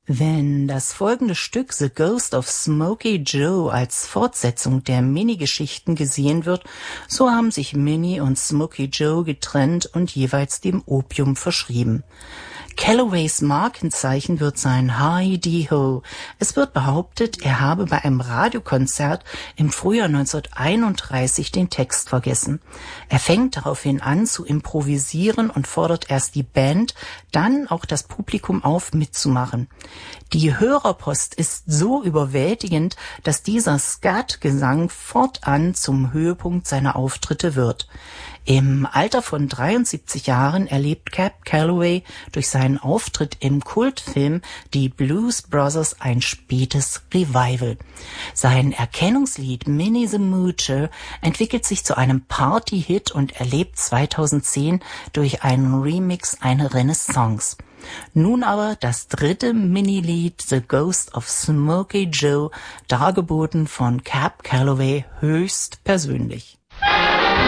Wenn das folgende Stück The Ghost of Smokey Joe als Fortsetzung der Minnie-Geschichten gesehen wird, so haben sich Minnie und Smokey Joe getrennt und jeweils dem Opium verschrieben. Calloways Markenzeichen wird sein Hi-De-Ho. Es wird behauptet, er habe bei einem Radiokonzert im Frühjahr 1931 den Text vergessen. Er fängt daraufhin an zu improvisieren und fordert erst die Band, dann auch das Publikum auf, mitzumachen. Die Hörerpost ist so überwältigend, dass dieser Skat-Gesang fortan zum Höhepunkt seiner Auftritte wird. Im Alter von 73 Jahren erlebt Cab Calloway durch seinen Auftritt im Kultfilm Die Blues Brothers ein spätes Revival. Sein Erkennungslied Minnie the Moocher entwickelt sich zu einem Party-Hit und erlebt 2010 durch einen Remix eine Renaissance. Nun aber das dritte Minnie-Lied The Ghost of Smokey Joe, dargeboten von Cab Calloway höchst persönlich.